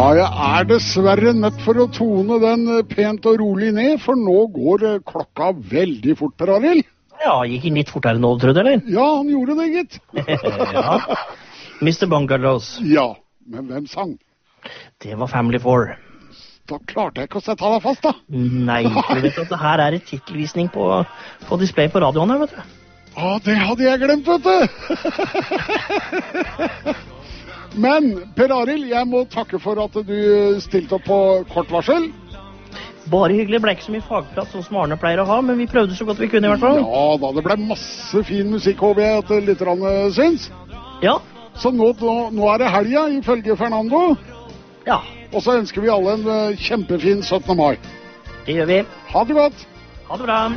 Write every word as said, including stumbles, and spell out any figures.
jeg er dessverre nødt for å tone den pent og rolig ned, for nå går klokka veldig fort, Per Arild. Ja, gikk inn litt fortere nå, tror du, eller? Ja, han gjorde det, gitt. Ja, mister Bungalows. Ja, men hvem sang? Det var Family Four. Da klarte jeg ikke å sette deg fast, da. Nei, du vet at det her er et titelvisning på, på display på radioen her, vet du. Ja, det hadde jeg glemt, vet du. Men, Per Arild, jeg må takke for at du stilte opp på kort varsel. Bare hyggelig, ble ikke så mye fagprat sånn som Arne pleier å ha, men vi prøvde så godt vi kunne i hvert fall. Ja, da det ble masse fin musikk, håper jeg at lytterne syns. Ja. Så nå, nå, nå er det helga, ifølge Fernando. Ja. Og så ønsker vi alle en uh, kjempefin syttende mai. Det gjør vi. Ha det godt. Ha det bra.